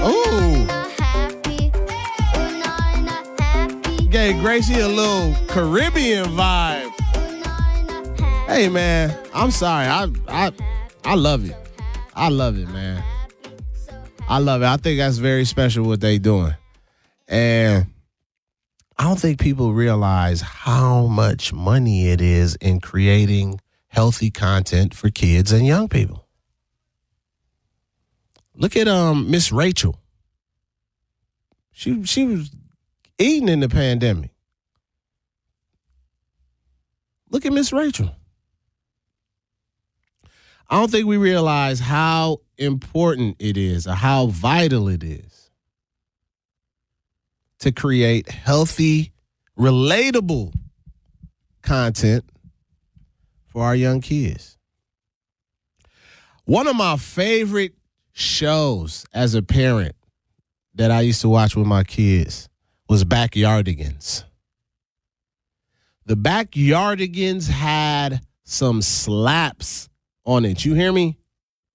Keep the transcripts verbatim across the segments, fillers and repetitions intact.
Ooh. Gave Gracie a little Caribbean vibe. Hey, man, I'm sorry. I I I love it. I love it, man. I love it. I think that's very special what they doing. And I don't think people realize how much money it is in creating healthy content for kids and young people. Look at um Miss Rachel. She she was eating in the pandemic. Look at Miss Rachel. I don't think we realize how important it is or how vital it is to create healthy, relatable content for our young kids. One of my favorite shows as a parent that I used to watch with my kids was Backyardigans. The Backyardigans had some slaps on it. You hear me?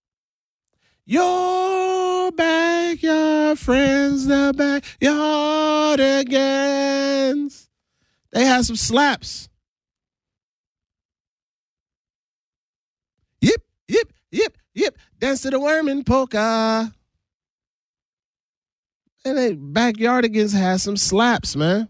Your backyard friends, the Backyardigans. They had some slaps. Yip, yip, yip, yip. Dance to the worm and polka. And they Backyardigans had some slaps, man.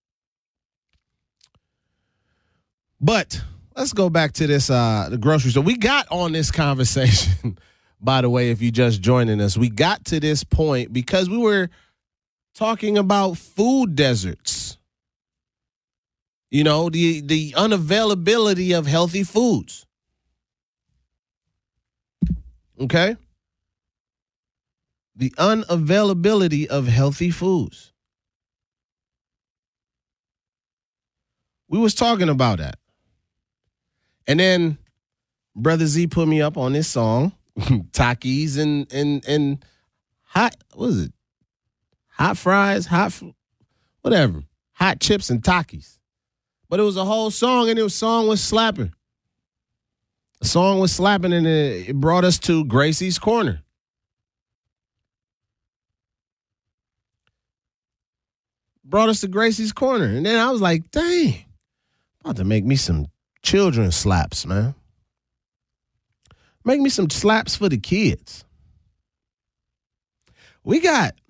But let's go back to this, uh, the grocery store. We got on this conversation, by the way, if you're just joining us. We got to this point because we were talking about food deserts. You know, the, the unavailability of healthy foods. Okay? The unavailability of healthy foods. We was talking about that. And then Brother Z put me up on this song, Takis and and and hot, what is it? Hot fries, hot, whatever. Hot chips and Takis. But it was a whole song, and the song was slapping. The song was slapping, and it, it brought us to Gracie's Corner. Brought us to Gracie's Corner. And then I was like, dang, about to make me some children slaps, man. Make me some slaps for the kids. We got